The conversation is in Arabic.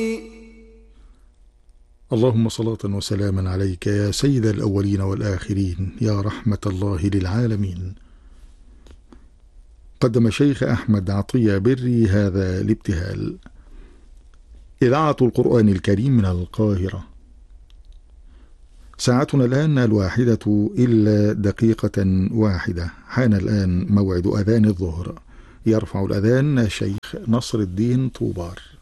اللهم صلاة وسلاما عليك يا سيد الأولين والآخرين يا رحمة الله للعالمين. قدم شيخ أحمد عطية بري هذا الابتهال. إذاعة القرآن الكريم من القاهرة. ساعتنا الآن 1:01. حان الآن موعد أذان الظهر. يرفع الأذان الشيخ نصر الدين طوبار.